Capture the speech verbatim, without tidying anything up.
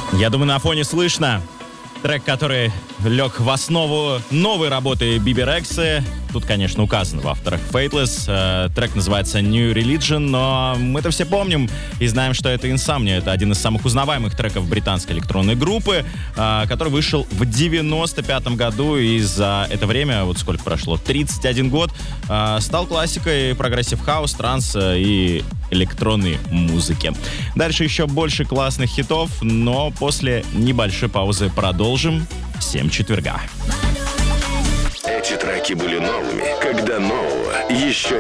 Я думаю, на фоне слышно трек, который лег в основу новой работы Биби Рексы. Тут, конечно, указан в авторах Fateless. Э, трек называется New Religion, но мы-то все помним и знаем, что это Insomnia. Это один из самых узнаваемых треков британской электронной группы, э, который вышел в девяносто пятом году, и за это время, вот сколько прошло, тридцать один год, э, стал классикой прогрессив хаус, транс и электронной музыки. Дальше еще больше классных хитов, но после небольшой паузы продолжим. Всем четверга. Эти треки были новыми, когда нового еще